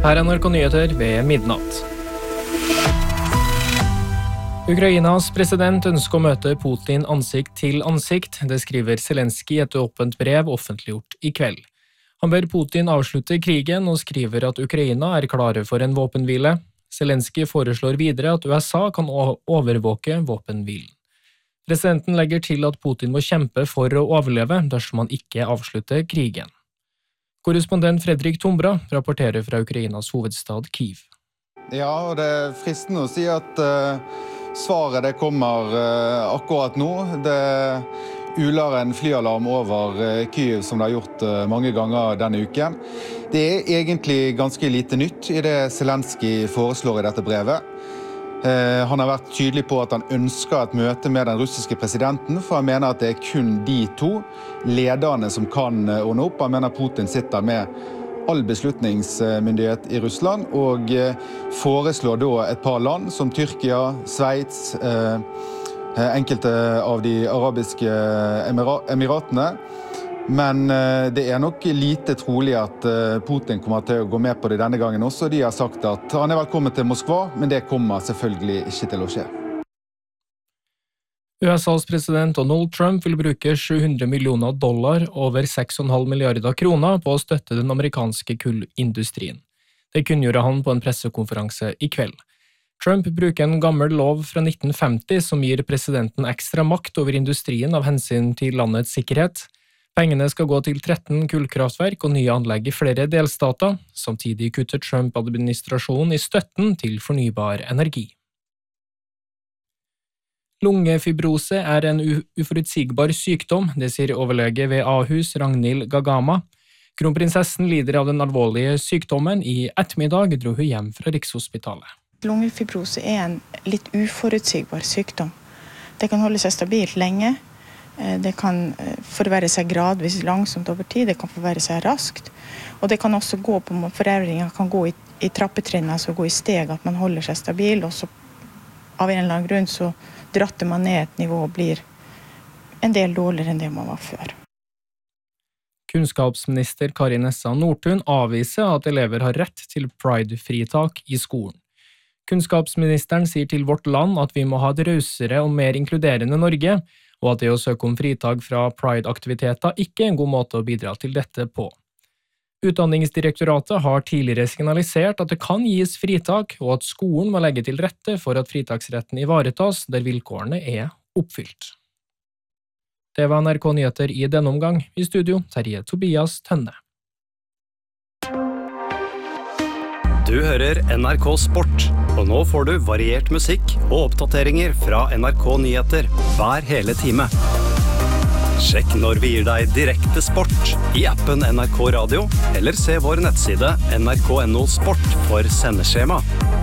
Her NRK Nyheter ved midnatt. Ukrainas president ønsker å møte Putin ansikt til ansikt. Det skriver Zelenskyj i et åpent brev offentliggjort i kveld. Han ber Putin avslutte krigen og skriver at Ukraina er klare for en våpenhvile. Zelenskyj foreslår videre at USA kan overvåke våpenhvilen. Presidenten legger til at Putin må kjempe for å overleve dersom han ikke avslutter krigen. Korrespondent Fredrik Tombra rapporterer fra Ukrainas hovedstad Kyiv. Ja, og det er fristende å si at svaret det kommer akkurat nå. Det uler en flyalarm over Kyiv som det har gjort mange ganger denne uken. Det er egentlig ganske lite nytt i det Zelenskyj foreslår i dette brevet. Han har vært tydelig på at han ønsker et møte med den russiske presidenten, for han mener at det er kun de to lederne som kan ordne opp. Han mener Putin sitter med all beslutningsmyndighet i Russland, og foreslår da et par land som Tyrkia, Sveits, enkelte av de arabiske emiratene. Men det er nok lite trolig at Putin kommer til å gå med på det denne gangen også. De har sagt at han er velkommen til Moskva, men det kommer selvfølgelig ikke til å skje. USAs president Donald Trump vil bruke $700 millioner over 6,5 milliarder kroner på å støtte den amerikanske kullindustrien. Det kunngjorde han på en pressekonferanse i kveld. Trump bruker en gammel lov fra 1950 som gir presidenten ekstra makt over industrien av hensyn til landets sikkerhet. Pengene skal gå til 13 kullkraftverk og nye anlegg i flere delstater. Samtidig kutter Trump-administrasjonen i støtten til fornybar energi. Lungefibrose er en uforutsigbar sykdom, det sier overlege ved Ahus Ragnhild Gagama. Kronprinsessen lider av den alvorlige sykdommen. I ettermiddag dro hun hjem fra Rikshospitalet. Lungefibrose er en litt uforutsigbar sykdom. Det kan holde seg stabilt lenge. Det kan forverre seg gradvis langsomt over tid, det kan forverre seg raskt, og det kan også gå på forverringen, kan gå i trappetrinn, altså gå i steg, at man holder seg stabil, og så av en eller annen grunn så dratter man ned et nivå og blir en del dårligere enn det man var før. Kunnskapsminister Kari Nessa Nordtun avviser at elever har rett til pride-fritak i skolen. Kunnskapsministeren sier til Vårt Land at vi må ha et rausere og mer inkluderende Norge, og at det å søke om fritak fra Pride-aktiviteter ikke er en god måte å bidra til dette på. Utdanningsdirektoratet har tidligere signalisert at det kan gis fritak, og at skolen må legge til rette for at fritaksretten ivaretas der vilkårene er oppfylt. Det var NRK Nyheter i denne omgang. I studio, Terje Tobias Tønne. Du hører NRK Sport, og nå får du variert musikk og oppdateringer fra NRK Nyheter hver hele time. Sjekk når vi gir deg direkte sport i appen NRK Radio, eller se vår nettside nrk.no sport for sendeskjema.